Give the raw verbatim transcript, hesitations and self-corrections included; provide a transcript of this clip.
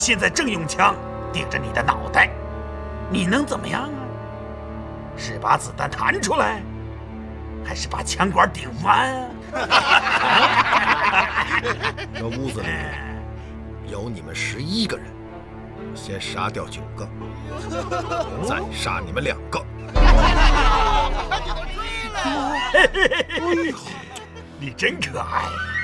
现在正用枪顶着你的脑袋，你能怎么样啊？是把子弹弹出来，还是把枪管顶弯啊？ 这屋子里有你们十一个人，先杀掉九个，再杀你们两个。 你真可爱。